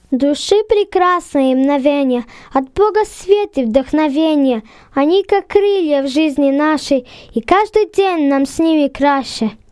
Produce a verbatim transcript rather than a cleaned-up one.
Души прекрасные мгновения, от Бога свет и вдохновение. Они как крылья в жизни нашей, и каждый день нам с ними краще.